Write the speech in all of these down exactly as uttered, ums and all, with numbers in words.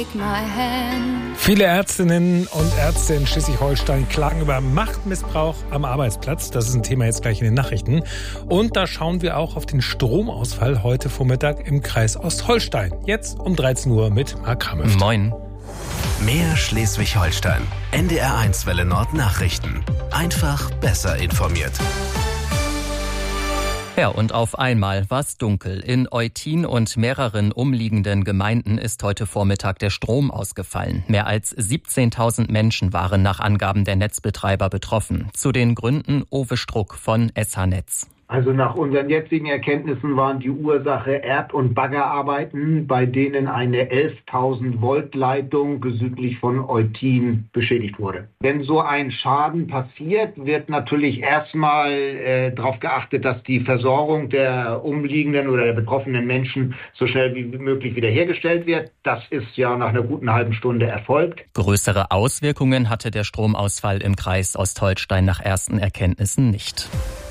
Viele Ärztinnen und Ärzte in Schleswig-Holstein klagen über Machtmissbrauch am Arbeitsplatz. Das ist ein Thema jetzt gleich in den Nachrichten. Und da schauen wir auch auf den Stromausfall heute Vormittag im Kreis Ostholstein. Jetzt um dreizehn Uhr mit Marc Kramöft. Moin. Mehr Schleswig-Holstein. N D R eins Welle Nord Nachrichten. Einfach besser informiert. Ja, und auf einmal war es dunkel. In Eutin und mehreren umliegenden Gemeinden ist heute Vormittag der Strom ausgefallen. Mehr als siebzehntausend Menschen waren nach Angaben der Netzbetreiber betroffen. Zu den Gründen Uwe Struck von S H Netz. Also nach unseren jetzigen Erkenntnissen waren die Ursache Erd- und Baggerarbeiten, bei denen eine elftausend Volt Leitung südlich von Eutin beschädigt wurde. Wenn so ein Schaden passiert, wird natürlich erstmal äh, darauf geachtet, dass die Versorgung der umliegenden oder der betroffenen Menschen so schnell wie möglich wiederhergestellt wird. Das ist ja nach einer guten halben Stunde erfolgt. Größere Auswirkungen hatte der Stromausfall im Kreis Ostholstein nach ersten Erkenntnissen nicht.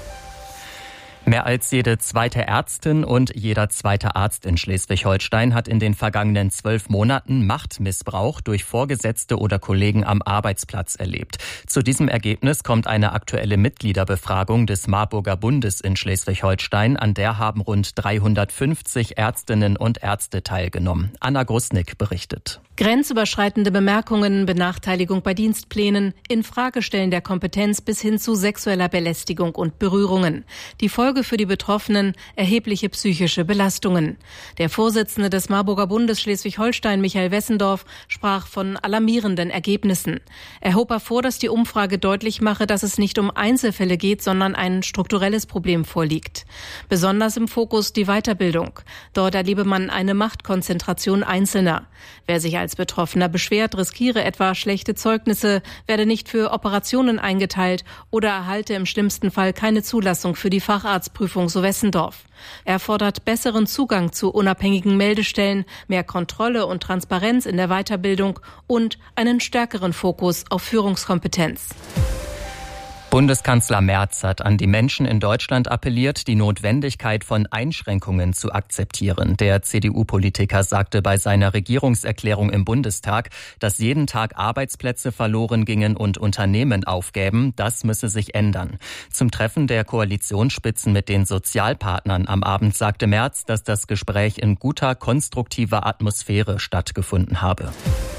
Mehr als jede zweite Ärztin und jeder zweite Arzt in Schleswig-Holstein hat in den vergangenen zwölf Monaten Machtmissbrauch durch Vorgesetzte oder Kollegen am Arbeitsplatz erlebt. Zu diesem Ergebnis kommt eine aktuelle Mitgliederbefragung des Marburger Bundes in Schleswig-Holstein. An der haben rund dreihundertfünfzig Ärztinnen und Ärzte teilgenommen. Anna Grusnick berichtet. Grenzüberschreitende Bemerkungen, Benachteiligung bei Dienstplänen, Infragestellen der Kompetenz bis hin zu sexueller Belästigung und Berührungen. Die Folge für die Betroffenen: erhebliche psychische Belastungen. Der Vorsitzende des Marburger Bundes Schleswig-Holstein, Michael Wessendorf, sprach von alarmierenden Ergebnissen. Er hob hervor, dass die Umfrage deutlich mache, dass es nicht um Einzelfälle geht, sondern ein strukturelles Problem vorliegt. Besonders im Fokus die Weiterbildung. Dort erlebe man eine Machtkonzentration Einzelner. Wer sich als Betroffener beschwert, riskiere etwa schlechte Zeugnisse, werde nicht für Operationen eingeteilt oder erhalte im schlimmsten Fall keine Zulassung für die Facharztprüfung, so Wessendorf. Er fordert besseren Zugang zu unabhängigen Meldestellen, mehr Kontrolle und Transparenz in der Weiterbildung und einen stärkeren Fokus auf Führungskompetenz. Bundeskanzler Merz hat an die Menschen in Deutschland appelliert, die Notwendigkeit von Einschränkungen zu akzeptieren. Der C D U-Politiker sagte bei seiner Regierungserklärung im Bundestag, dass jeden Tag Arbeitsplätze verloren gingen und Unternehmen aufgäben. Das müsse sich ändern. Zum Treffen der Koalitionsspitzen mit den Sozialpartnern am Abend sagte Merz, dass das Gespräch in guter, konstruktiver Atmosphäre stattgefunden habe.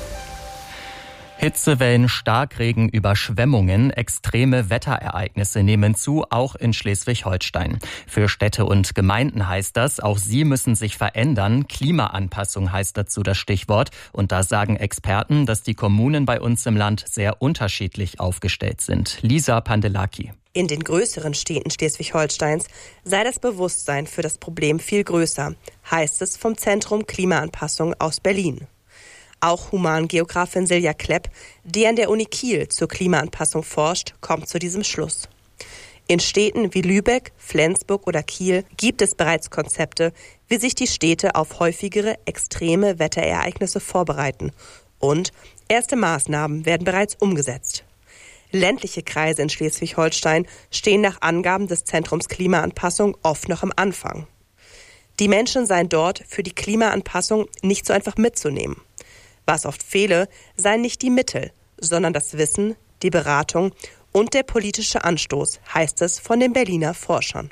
Hitzewellen, Starkregen, Überschwemmungen, extreme Wetterereignisse nehmen zu, auch in Schleswig-Holstein. Für Städte und Gemeinden heißt das, auch sie müssen sich verändern. Klimaanpassung heißt dazu das Stichwort. Und da sagen Experten, dass die Kommunen bei uns im Land sehr unterschiedlich aufgestellt sind. Lisa Pandelaki. In den größeren Städten Schleswig-Holsteins sei das Bewusstsein für das Problem viel größer, heißt es vom Zentrum Klimaanpassung aus Berlin. Auch Humangeografin Silja Klepp, die an der Uni Kiel zur Klimaanpassung forscht, kommt zu diesem Schluss. In Städten wie Lübeck, Flensburg oder Kiel gibt es bereits Konzepte, wie sich die Städte auf häufigere extreme Wetterereignisse vorbereiten. Und erste Maßnahmen werden bereits umgesetzt. Ländliche Kreise in Schleswig-Holstein stehen nach Angaben des Zentrums Klimaanpassung oft noch am Anfang. Die Menschen seien dort für die Klimaanpassung nicht so einfach mitzunehmen. Was oft fehle, seien nicht die Mittel, sondern das Wissen, die Beratung und der politische Anstoß, heißt es von den Berliner Forschern.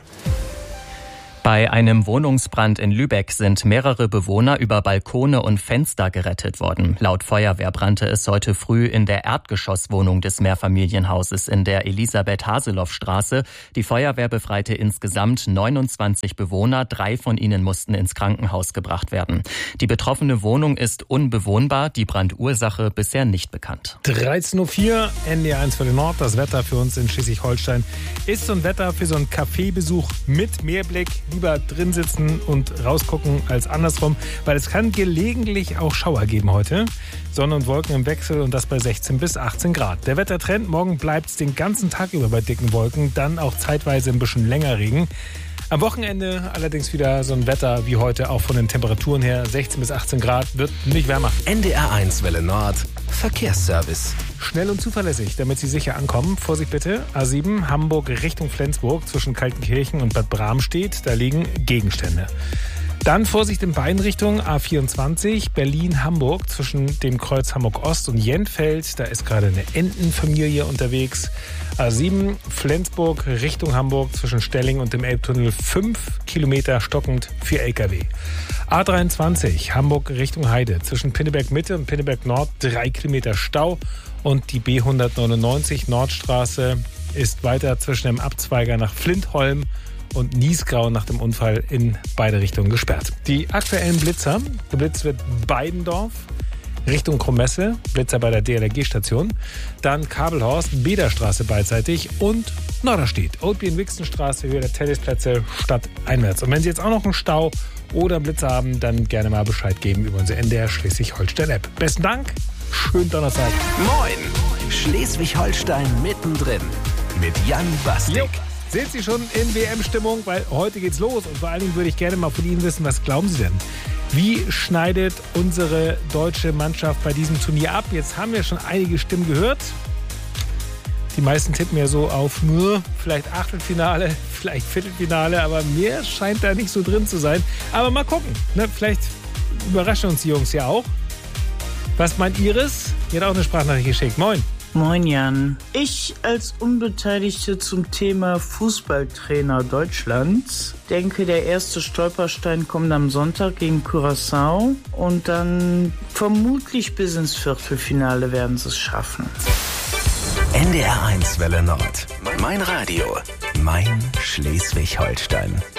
Bei einem Wohnungsbrand in Lübeck sind mehrere Bewohner über Balkone und Fenster gerettet worden. Laut Feuerwehr brannte es heute früh in der Erdgeschosswohnung des Mehrfamilienhauses in der Elisabeth-Haseloff-Straße. Die Feuerwehr befreite insgesamt neunundzwanzig Bewohner. Drei von ihnen mussten ins Krankenhaus gebracht werden. Die betroffene Wohnung ist unbewohnbar, die Brandursache bisher nicht bekannt. dreizehn Uhr vier, N D R eins Welle Nord. Das Wetter für uns in Schleswig-Holstein ist so ein Wetter für so einen Kaffeebesuch mit Meerblick. Lieber drin sitzen und rausgucken als andersrum, weil es kann gelegentlich auch Schauer geben heute. Sonne und Wolken im Wechsel und das bei sechzehn bis achtzehn Grad. Der Wettertrend: morgen bleibt es den ganzen Tag über bei dicken Wolken, dann auch zeitweise ein bisschen länger Regen. Am Wochenende allerdings wieder so ein Wetter wie heute, auch von den Temperaturen her. sechzehn bis achtzehn Grad, wird nicht wärmer. N D R eins Welle Nord, Verkehrsservice. Schnell und zuverlässig, damit Sie sicher ankommen. Vorsicht bitte, A sieben Hamburg Richtung Flensburg zwischen Kaltenkirchen und Bad Bramstedt, da liegen Gegenstände. Dann Vorsicht in beiden Richtungen, A vierundzwanzig, Berlin-Hamburg, zwischen dem Kreuz Hamburg-Ost und Jenfeld. Da ist gerade eine Entenfamilie unterwegs. A sieben, Flensburg Richtung Hamburg, zwischen Stelling und dem Elbtunnel, fünf Kilometer stockend für L K W. A dreiundzwanzig, Hamburg Richtung Heide, zwischen Pinneberg Mitte und Pinneberg Nord, drei Kilometer Stau. Und die B hundertneunundneunzig Nordstraße ist weiter zwischen dem Abzweiger nach Flintholm und Niesgrau nach dem Unfall in beide Richtungen gesperrt. Die aktuellen Blitzer: geblitzt wird Beidendorf Richtung Krommesse, Blitzer bei der D L R G-Station, dann Kabelhorst, Bederstraße beidseitig und Norderstedt, Oatby-Wixenstraße, Höhe der Tennisplätze, stadteinwärts. Und wenn Sie jetzt auch noch einen Stau oder einen Blitzer haben, dann gerne mal Bescheid geben über unsere N D R Schleswig-Holstein-App. Besten Dank, schönen Donnerstag. Moin, Schleswig-Holstein mittendrin mit Jan Bastik. Jo. Sind Sie schon in W M-Stimmung? Weil heute geht's los. Und vor allen Dingen würde ich gerne mal von Ihnen wissen, was glauben Sie denn? Wie schneidet unsere deutsche Mannschaft bei diesem Turnier ab? Jetzt haben wir schon einige Stimmen gehört. Die meisten tippen ja so auf nur vielleicht Achtelfinale, vielleicht Viertelfinale, aber mehr scheint da nicht so drin zu sein. Aber mal gucken. Ne? Vielleicht überraschen uns die Jungs ja auch. Was meint Iris? Die hat auch eine Sprachnachricht geschickt. Moin. Moin Jan. Ich als Unbeteiligte zum Thema Fußballtrainer Deutschlands denke, der erste Stolperstein kommt am Sonntag gegen Curaçao und dann vermutlich bis ins Viertelfinale werden sie es schaffen. N D R eins Welle Nord. Mein Radio. Mein Schleswig-Holstein.